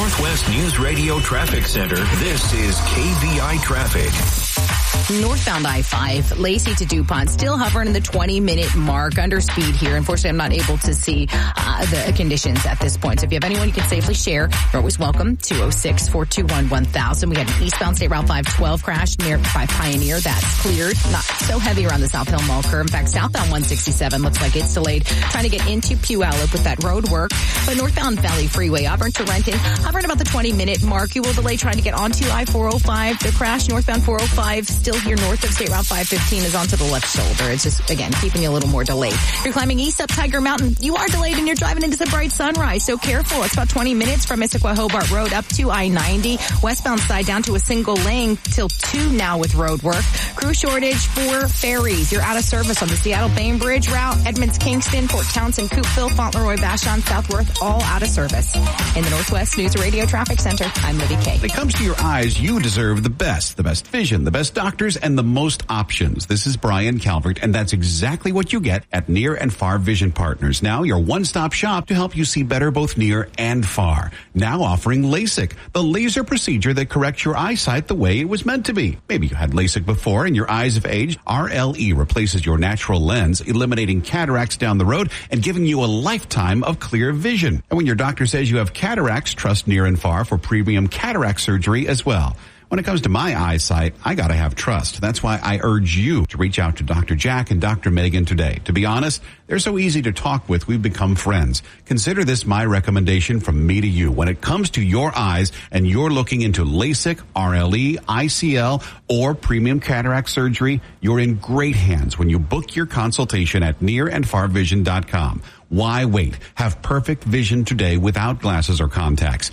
Northwest News Radio Traffic Center, this is KVI Traffic. Northbound I-5, Lacey to DuPont, still hovering in the 20-minute mark, under speed here. Unfortunately, I'm not able to see the conditions at this point. So if you have anyone you can safely share, you're always welcome. 206-421-1000. We had an eastbound State Route 512 crash near by Pioneer. That's cleared. Not so heavy around the South Hill Mall curve. In fact, southbound 167 looks like it's delayed. Trying to get into Puyallup with that road work. But northbound Valley Freeway, Auburn to Renton, hovering about the 20-minute mark. You will delay trying to get onto I-405. The crash northbound 405 still here north of State Route 515 is onto the left shoulder. It's just, again, keeping you a little more delayed. If you're climbing east up Tiger Mountain, you are delayed and you're driving into some bright sunrise. So careful. It's about 20 minutes from Issaquah Hobart Road up to I-90. Westbound side down to a single lane till 2 now with road work. Crew shortage for ferries. You're out of service on the Seattle Bainbridge route. Edmonds, Kingston, Port Townsend, Coupeville, Fauntleroy, Vashon, Southworth, all out of service. In the Northwest News Radio Traffic Center, I'm Libby Kay. When it comes to your eyes, you deserve the best vision, the best doctors, and the most options. This is Brian Calvert, and that's exactly what you get at Near and Far Vision Partners. Now, your one-stop shop to help you see better both near and far. Now offering LASIK, the laser procedure that corrects your eyesight the way it was meant to be. Maybe you had LASIK before and your eyes have aged. RLE replaces your natural lens, eliminating cataracts down the road and giving you a lifetime of clear vision. And when your doctor says you have cataracts, trust Near and Far for premium cataract surgery as well. When it comes to my eyesight, I gotta have trust. That's why I urge you to reach out to Dr. Jack and Dr. Megan today. To be honest, they're so easy to talk with, we've become friends. Consider this my recommendation from me to you. When it comes to your eyes and you're looking into LASIK, RLE, ICL, or premium cataract surgery, you're in great hands when you book your consultation at nearandfarvision.com. Why wait? Have perfect vision today without glasses or contacts.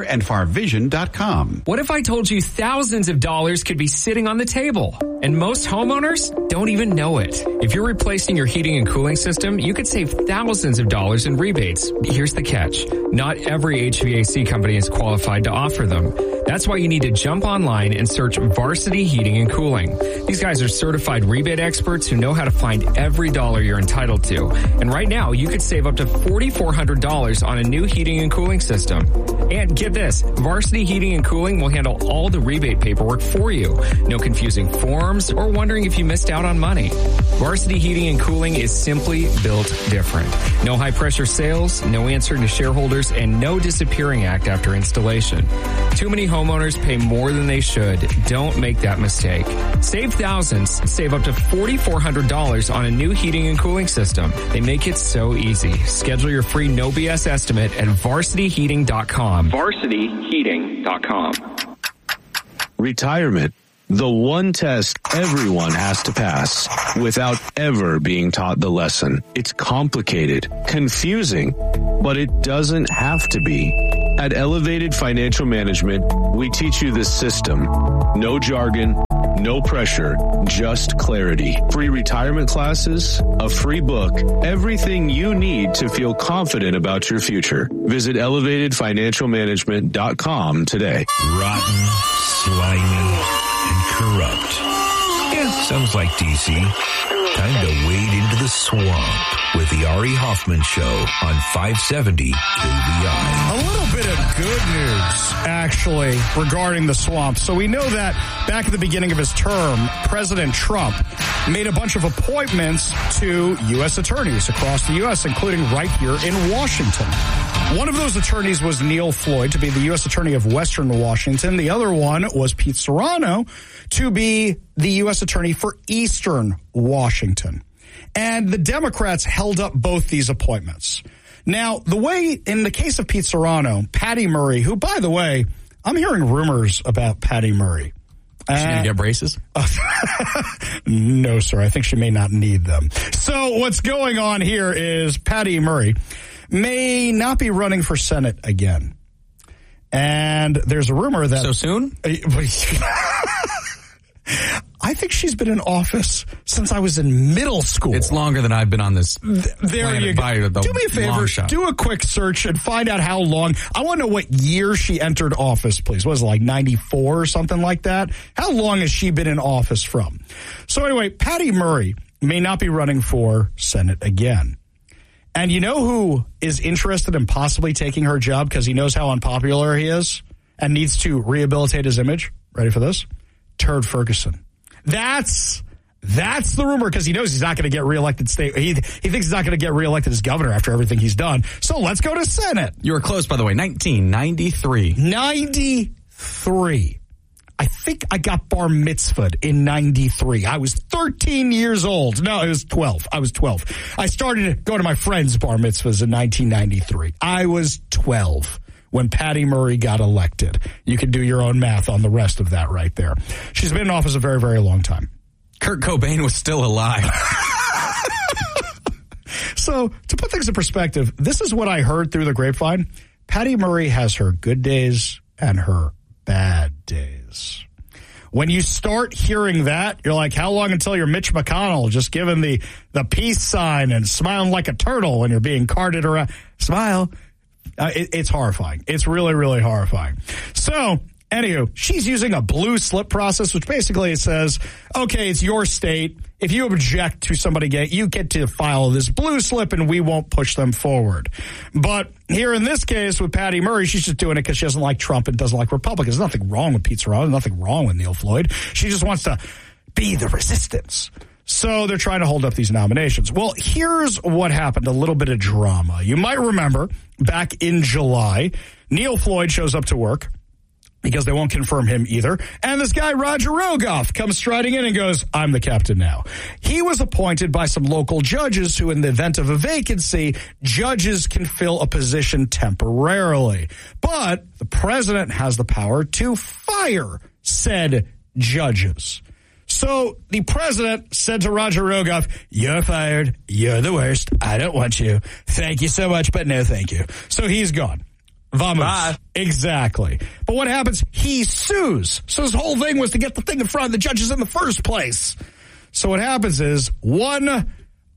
Nearandfarvision.com. What if I told you thousands of dollars could be sitting on the table? And most homeowners don't even know it. If you're replacing your heating and cooling system, you could save thousands of dollars in rebates. Here's the catch. Not every HVAC company is qualified to offer them. That's why you need to jump online and search Varsity Heating and Cooling. These guys are certified rebate experts who know how to find every dollar you're entitled to. And right now, you could save up to $4,400 on a new heating and cooling system. And get this, Varsity Heating and Cooling will handle all the rebate paperwork for you. No confusing forms or wondering if you missed out on money. Varsity Heating and Cooling is simply built different. No high pressure sales, no answering to shareholders, and no disappearing act after installation. Too many homeowners pay more than they should. Don't make that mistake. Save thousands. Save up to $4,400 on a new heating and cooling system. They make it so easy. Schedule your free no BS estimate at varsityheating.com. varsityheating.com. Retirement. The one test everyone has to pass without ever being taught the lesson. It's complicated, confusing, but it doesn't have to be. At Elevated Financial Management, we teach you the system. No jargon, no pressure, just clarity. Free retirement classes, a free book, everything you need to feel confident about your future. Visit elevatedfinancialmanagement.com today. Rotten, slimy, and corrupt. Yeah, sounds like DC. Time to wade into the swamp with the Ari Hoffman Show on 570 KVI. A little bit of good news, actually, regarding the swamp. So we know that back at the beginning of his term, President Trump made a bunch of appointments to U.S. attorneys across the U.S., including right here in Washington. One of those attorneys was Neil Floyd to be the U.S. Attorney of Western Washington. The other one was Pete Serrano to be the U.S. Attorney for Eastern Washington. And the Democrats held up both these appointments. Now, the way, in the case of Pete Serrano, Patty Murray, who, by the way, I'm hearing rumors about Patty Murray. Is she going to get braces? No, sir. I think she may not need them. So what's going on here is Patty Murray may not be running for Senate again. And there's a rumor that... So soon? I think she's been in office since I was in middle school. It's longer than I've been on this. There you go. Do me a favor. Do a quick search and find out how long. I want to know what year she entered office, please. Was it like 94 or something like that? How long has she been in office from? So anyway, Patty Murray may not be running for Senate again. And you know who is interested in possibly taking her job because he knows how unpopular he is and needs to rehabilitate his image? Ready for this? Turd Ferguson. That's the rumor because he knows he's not going to get reelected state. He thinks he's not going to get reelected as governor after everything he's done. So let's go to Senate. You were close, by the way. 1993. 93. I think I got bar mitzvahed in 93. I was 13 years old. No, it was 12. I was 12. I started going to my friends' bar mitzvahs in 1993. I was 12 when Patty Murray got elected. You can do your own math on the rest of that right there. She's been in office a very, very long time. Kurt Cobain was still alive. So, to put things in perspective, this is what I heard through the grapevine. Patty Murray has her good days and her bad days. When you start hearing that, you're like, how long until you're Mitch McConnell just giving the peace sign and smiling like a turtle when you're being carted around? Smile. It's horrifying. It's really, really horrifying. So, anywho, she's using a blue slip process, which basically says, okay, it's your state. If you object to somebody you get to file this blue slip and we won't push them forward. But here in this case with Patty Murray, she's just doing it because she doesn't like Trump and doesn't like Republicans. There's nothing wrong with Pete Serrano. There's nothing wrong with Neil Floyd. She just wants to be the resistance. So they're trying to hold up these nominations. Well, here's what happened, a little bit of drama. You might remember back in July, Neil Floyd shows up to work because they won't confirm him either. And this guy, Roger Rogoff, comes striding in and goes, I'm the captain now. He was appointed by some local judges who, in the event of a vacancy, judges can fill a position temporarily. But the president has the power to fire said judges. So the president said to Roger Rogoff, you're fired. You're the worst. I don't want you. Thank you so much, but no thank you. So he's gone. Vamos. Bye. Exactly. But what happens? He sues. So his whole thing was to get the thing in front of the judges in the first place. So what happens is one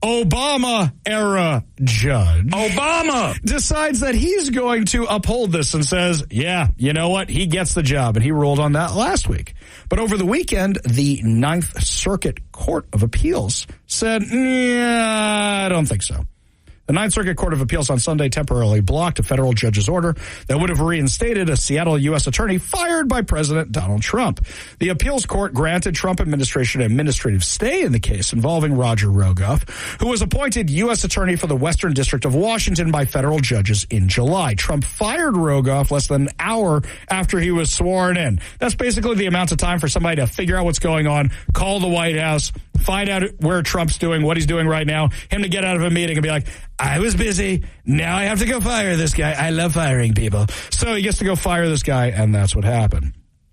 Obama-era judge decides that he's going to uphold this and says, yeah, you know what? He gets the job. And he ruled on that last week. But over the weekend, the Ninth Circuit Court of Appeals said, yeah, I don't think so. The Ninth Circuit Court of Appeals on Sunday temporarily blocked a federal judge's order that would have reinstated a Seattle U.S. attorney fired by President Donald Trump. The appeals court granted Trump administration an administrative stay in the case involving Roger Rogoff, who was appointed U.S. attorney for the Western District of Washington by federal judges in July. Trump fired Rogoff less than an hour after he was sworn in. That's basically the amount of time for somebody to figure out what's going on, call the White House, find out where Trump's doing, what he's doing right now, him to get out of a meeting and be like, I was busy. Now I have to go fire this guy. I love firing people. So he gets to go fire this guy, and that's what happened.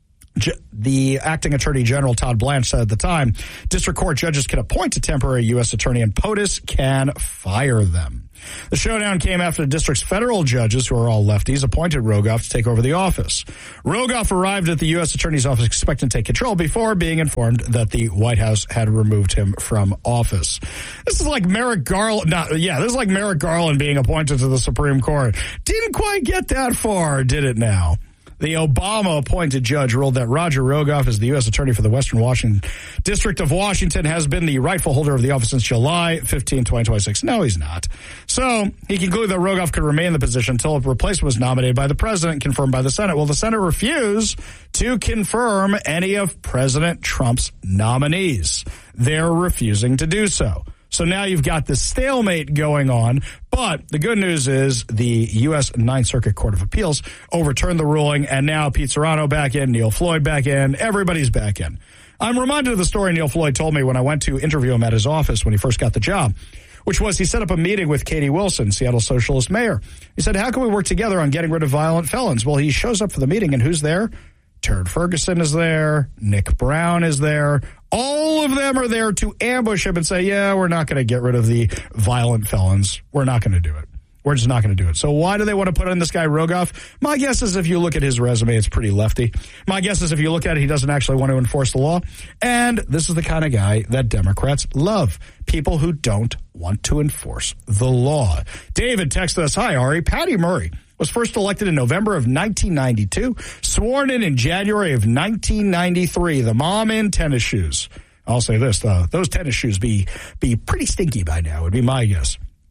The acting attorney general, Todd Blanche, said at the time, district court judges can appoint a temporary U.S. attorney, and POTUS can fire them. The showdown came after the district's federal judges, who are all lefties, appointed Rogoff to take over the office. Rogoff arrived at the U.S. Attorney's Office expecting to take control before being informed that the White House had removed him from office. This is like Merrick Garland. This is like Merrick Garland being appointed to the Supreme Court. Didn't quite get that far, did it now? The Obama-appointed judge ruled that Roger Rogoff, as the U.S. Attorney for the Western Washington District of Washington, has been the rightful holder of the office since July 15, 2026. No, he's not. So he concluded that Rogoff could remain in the position until a replacement was nominated by the president, confirmed by the Senate. Well, the Senate refused to confirm any of President Trump's nominees. They're refusing to do so. So now you've got this stalemate going on, but the good news is the U.S. Ninth Circuit Court of Appeals overturned the ruling, and now Pete Serrano back in, Neil Floyd back in, everybody's back in. I'm reminded of the story Neil Floyd told me when I went to interview him at his office when he first got the job, which was he set up a meeting with Katie Wilson, Seattle socialist mayor. He said, how can we work together on getting rid of violent felons? Well, he shows up for the meeting, and who's there? Turd Ferguson is there. Nick Brown is there. All of them are there to ambush him and say, yeah, we're not going to get rid of the violent felons. We're not going to do it. We're just not going to do it. So why do they want to put in this guy Rogoff? My guess is if you look at his resume, it's pretty lefty. My guess is if you look at it, he doesn't actually want to enforce the law. And this is the kind of guy that Democrats love. People who don't want to enforce the law. David texted us, hi, Ari. Patty Murray was first elected in November of 1992, sworn in January of 1993. The mom in tennis shoes. I'll say this, though. Those tennis shoes be pretty stinky by now, would be my guess.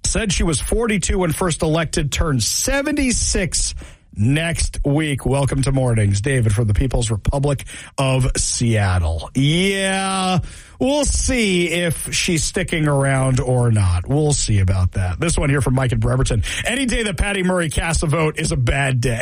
said she was 42 when first elected, turned 76 next week. Welcome to Mornings. David from the People's Republic of Seattle. Yeah, we'll see if she's sticking around or not. We'll see about that. This one here from Mike in Bremerton. Any day that Patty Murray casts a vote is a bad day.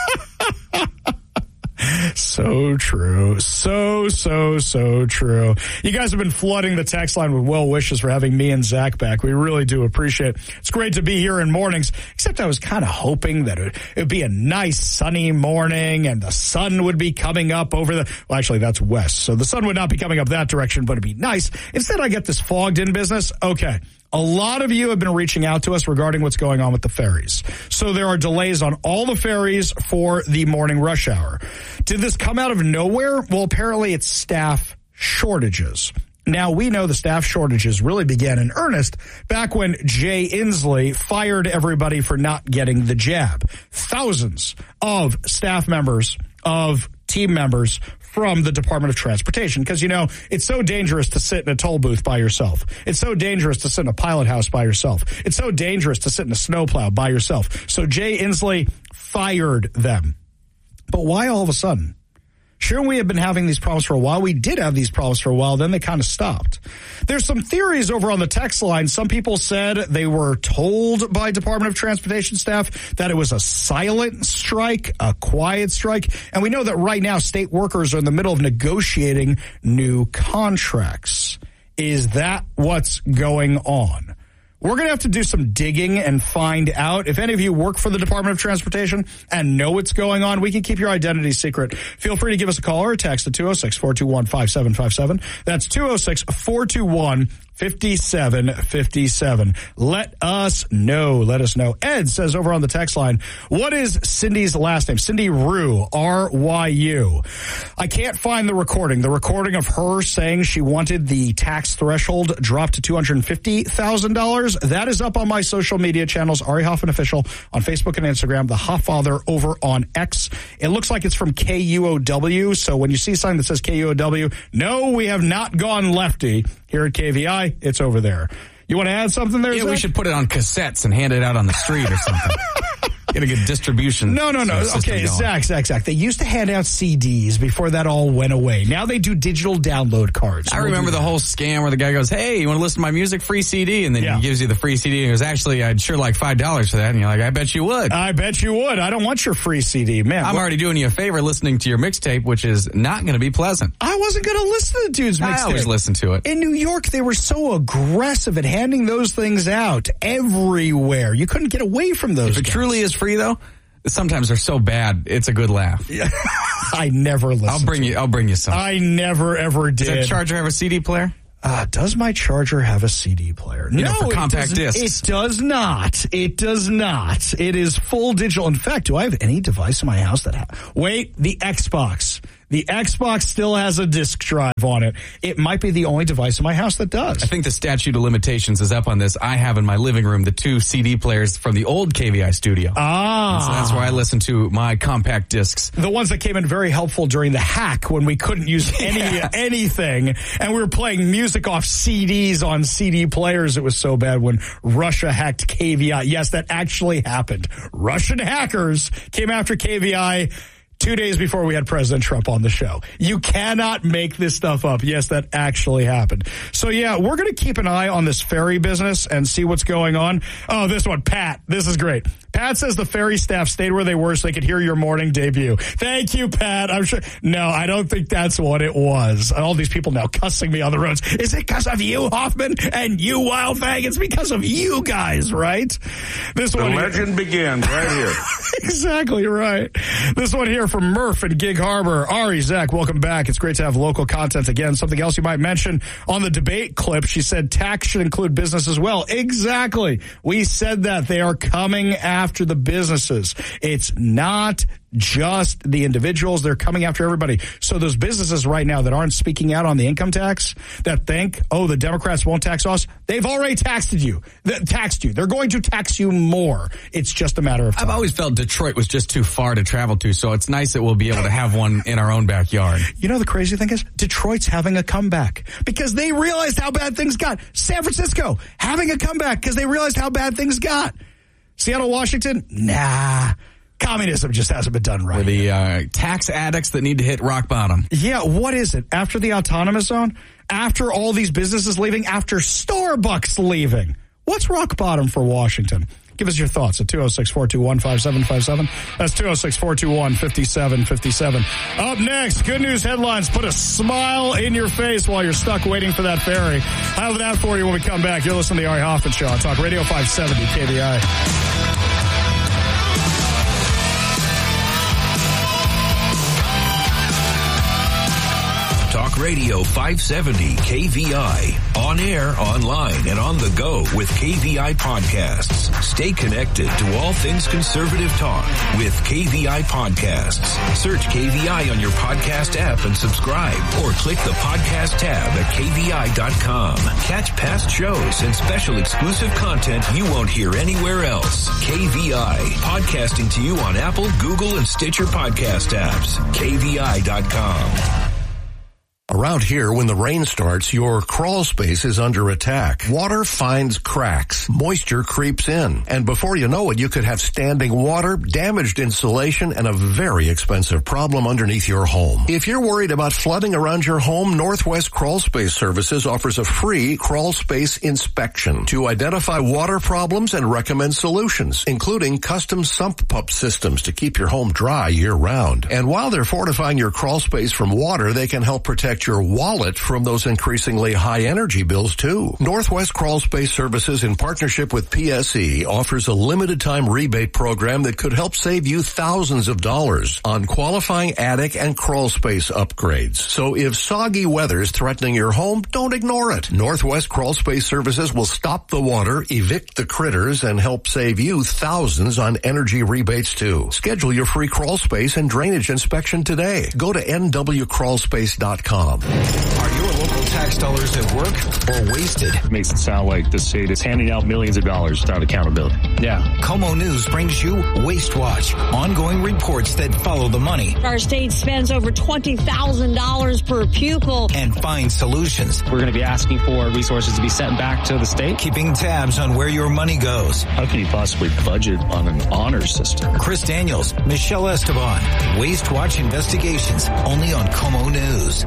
So true. So true. You guys have been flooding the text line with well wishes for having me and Zach back. We really do appreciate it. It's great to be here in Mornings, except I was kind of hoping that it would be a nice sunny morning and the sun would be coming up over well, actually, that's west. So the sun would not be coming up that direction, but it'd be nice. Instead, I get this fogged in business. Okay. A lot of you have been reaching out to us regarding what's going on with the ferries. So there are delays on all the ferries for the morning rush hour. Did this come out of nowhere? Well, apparently it's staff shortages. Now, we know the staff shortages really began in earnest back when Jay Inslee fired everybody for not getting the jab. Thousands of staff members, of team members from the Department of Transportation. Because, you know, it's so dangerous to sit in a toll booth by yourself. It's so dangerous to sit in a pilot house by yourself. It's so dangerous to sit in a snowplow by yourself. So Jay Inslee fired them. But why all of a sudden? Sure, we have been having these problems for a while. We did have these problems for a while. Then they kind of stopped. There's some theories over on the text line. Some people said they were told by Department of Transportation staff that it was a silent strike, a quiet strike. And we know that right now state workers are in the middle of negotiating new contracts. Is that what's going on? We're going to have to do some digging and find out. If any of you work for the Department of Transportation and know what's going on, we can keep your identity secret. Feel free to give us a call or a text at 206-421-5757. That's 206-421-5757. Let us know. Let us know. Ed says over on the text line, what is Cindy's last name? Cindy Ryu, R-Y-U. I can't find the recording. The recording of her saying she wanted the tax threshold dropped to $250,000. That is up on my social media channels, Ari Hoffman Official on Facebook and Instagram, The Hofffather over on X. It looks like it's from KUOW. So when you see something that says KUOW, no, we have not gone lefty. Here at KVI, it's over there. You want to add something there, Yeah, Zach? we should put it on cassettes and hand it out on the street or something. Get a good distribution. No. Okay, Zach. They used to hand out CDs before that all went away. Now they do digital download cards. I remember the whole scam where the guy goes, hey, you want to listen to my music? Free CD. And then he gives you the free CD. And he goes, actually, I'd sure like $5 for that. And you're like, I bet you would. I bet you would. I don't want your free CD. Man, I'm already doing you a favor listening to your mixtape, which is not going to be pleasant. I wasn't going to listen to the dude's mixtape. I always listen to it. In New York, they were so aggressive at handing those things out everywhere. You couldn't get away from those. If it truly is free, though, sometimes they're so bad, it's a good laugh. Yeah. I never listened. I'll bring you some. I never, ever did. Does that charger have a CD player? Does my charger have a CD player? No, for compact discs. It does not. It does not. It is full digital. In fact, do I have any device in my house that wait, the Xbox. The Xbox still has a disc drive on it. It might be the only device in my house that does. I think the statute of limitations is up on this. I have in my living room the 2 CD players from the old KVI studio. So that's where I listen to my compact discs. The ones that came in very helpful during the hack when we couldn't use anything. And we were playing music off CDs on CD players. It was so bad when Russia hacked KVI. Yes, that actually happened. Russian hackers came after KVI 2 days before we had President Trump on the show. You cannot make this stuff up. Yes, that actually happened. So, yeah, we're going to keep an eye on this ferry business and see what's going on. Oh, this one, Pat. This is great. Pat says the ferry staff stayed where they were so they could hear your morning debut. Thank you, Pat. I'm sure. No, I don't think that's what it was. All these people now cussing me on the roads. Is it because of you, Hoffman, and you, Wildfang? It's because of you guys, right? This one. The legend begins right here. Exactly right. This one here from Murph in Gig Harbor. Ari, Zach, welcome back. It's great to have local content again. Something else you might mention on the debate clip. She said tax should include business as well. Exactly. We said that. They are coming after the businesses. It's not just the individuals. They're coming after everybody. So those businesses right now that aren't speaking out on the income tax, that think, the Democrats won't tax us, they've already taxed you. They're going to tax you more. It's just a matter of time. I've always felt Detroit was just too far to travel to, so it's nice that we'll be able to have one in our own backyard. You know, the crazy thing is Detroit's having a comeback because they realized how bad things got. San Francisco having a comeback because they realized how bad things got. Seattle, Washington, nah. Communism just hasn't been done right. We're the tax addicts that need to hit rock bottom. Yeah, what is it? After the autonomous zone? After all these businesses leaving? After Starbucks leaving? What's rock bottom for Washington? Give us your thoughts at 206-421-5757. That's 206-421-5757. Up next, good news headlines. Put a smile in your face while you're stuck waiting for that ferry. I'll have that for you when we come back. You're listening to the Ari Hoffman Show on Talk Radio 570 KVI. Talk Radio 570 KVI. On air, online, and on the go with KVI podcasts. Stay connected to all things conservative talk with KVI podcasts. Search KVI on your podcast app and subscribe, or click the podcast tab at KVI.com. Catch past shows and special exclusive content you won't hear anywhere else. KVI, podcasting to you on Apple, Google, and Stitcher podcast apps. KVI.com. Around here, when the rain starts, your crawl space is under attack. Water finds cracks. Moisture creeps in. And before you know it, you could have standing water, damaged insulation, and a very expensive problem underneath your home. If you're worried about flooding around your home, Northwest Crawl Space Services offers a free crawl space inspection to identify water problems and recommend solutions, including custom sump pump systems to keep your home dry year-round. And while they're fortifying your crawl space from water, they can help protect your wallet from those increasingly high energy bills too. Northwest Crawl Space Services, in partnership with PSE, offers a limited time rebate program that could help save you thousands of dollars on qualifying attic and crawl space upgrades. So if soggy weather's threatening your home, don't ignore it. Northwest Crawl Space Services will stop the water, evict the critters, and help save you thousands on energy rebates too. Schedule your free crawl space and drainage inspection today. Go to nwcrawlspace.com. Are your local tax dollars at work or wasted? It makes it sound like the state is handing out millions of dollars without accountability. Yeah. Como News brings you Waste Watch, ongoing reports that follow the money. Our state spends over $20,000 per pupil. And find solutions. We're going to be asking for resources to be sent back to the state. Keeping tabs on where your money goes. How can you possibly budget on an honor system? Chris Daniels, Michelle Esteban, Waste Watch Investigations, only on Como News.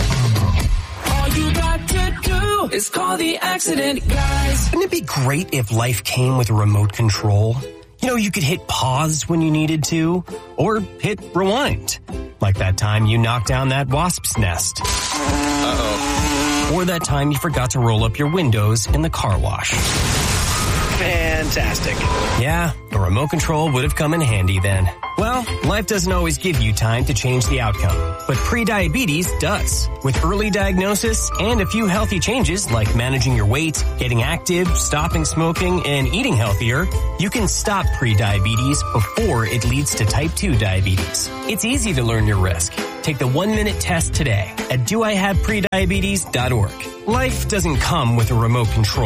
All you got to do is call the accident guys. Wouldn't it be great if life came with a remote control? You know, you could hit pause when you needed to, or hit rewind. Like that time you knocked down that wasp's nest. Uh-oh. Or that time you forgot to roll up your windows in the car wash. Fantastic. Yeah, a remote control would have come in handy then. Well, life doesn't always give you time to change the outcome, but prediabetes does. With early diagnosis and a few healthy changes like managing your weight, getting active, stopping smoking, and eating healthier, you can stop prediabetes before it leads to type 2 diabetes. It's easy to learn your risk. Take the 1-minute test today at doihaveprediabetes.org. Life doesn't come with a remote control.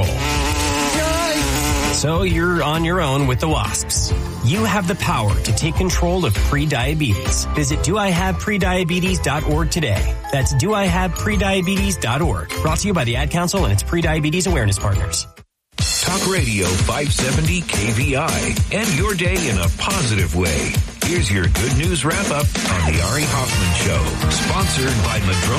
So you're on your own with the wasps. You have the power to take control of prediabetes. Visit doihaveprediabetes.org today. That's doihaveprediabetes.org. Brought to you by the Ad Council and its Prediabetes Awareness Partners. Talk Radio 570 KVI. End your day in a positive way. Here's your good news wrap-up on the Ari Hoffman Show. Sponsored by Madrone